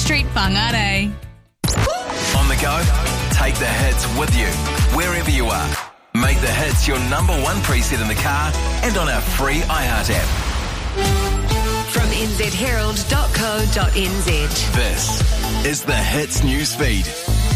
Street Whangarei. On the go? Take the hits with you, wherever you are. Make the hits your number one preset in the car and on our free iHeart app. From nzherald.co.nz. This is the Hits newsfeed.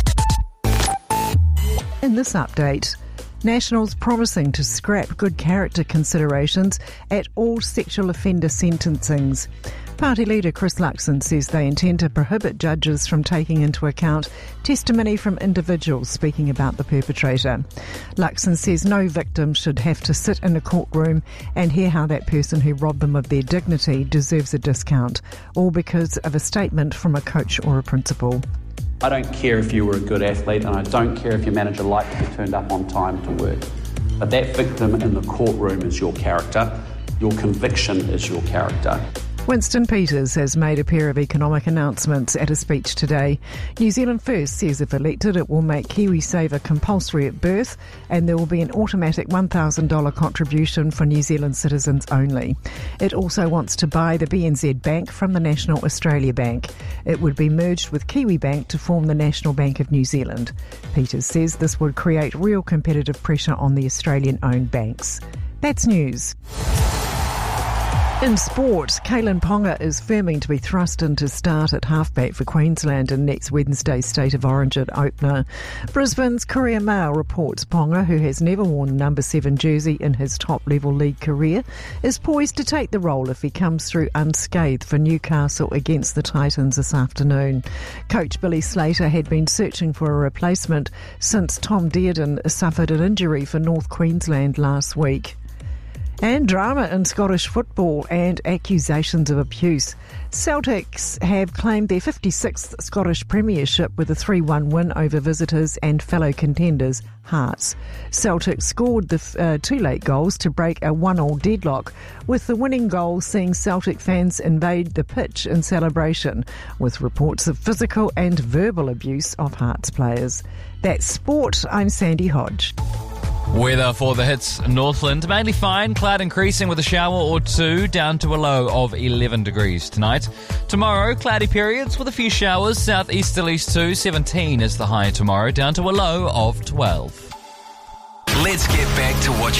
In this update, Nationals promising to scrap good character considerations at all sexual offender sentencings. Party leader Chris Luxon says they intend to prohibit judges from taking into account testimony from individuals speaking about the perpetrator. Luxon says no victim should have to sit in a courtroom and hear how that person who robbed them of their dignity deserves a discount, all because of a statement from a coach or a principal. I don't care if you were a good athlete, and I don't care if your manager liked to be turned up on time to work. But that victim in the courtroom is your character. Your conviction is your character. Winston Peters has made a pair of economic announcements at a speech today. New Zealand First says if elected it will make KiwiSaver compulsory at birth and there will be an automatic $1,000 contribution for New Zealand citizens only. It also wants to buy the BNZ Bank from the National Australia Bank. It would be merged with Kiwibank to form the National Bank of New Zealand. Peters says this would create real competitive pressure on the Australian-owned banks. That's news. In sport, Kalyn Ponga is firming to be thrust into start at halfback for Queensland in next Wednesday's State of Origin opener. Brisbane's Courier Mail reports Ponga, who has never worn the number 7 jersey in his top-level league career, is poised to take the role if he comes through unscathed for Newcastle against the Titans this afternoon. Coach Billy Slater had been searching for a replacement since Tom Dearden suffered an injury for North Queensland last week. And drama in Scottish football and accusations of abuse. Celtics have claimed their 56th Scottish premiership with a 3-1 win over visitors and fellow contenders, Hearts. Celtic scored the 2 late goals to break a 1-1 deadlock, with the winning goal seeing Celtic fans invade the pitch in celebration, with reports of physical and verbal abuse of Hearts players. That's sport. I'm Sandy Hodge. Weather for the Hits Northland, mainly fine, cloud increasing with a shower or two, down to a low of 11 degrees tonight. Tomorrow, cloudy periods with a few showers, southeasterlies too, 17 is the high tomorrow, down to a low of 12. Let's get back to what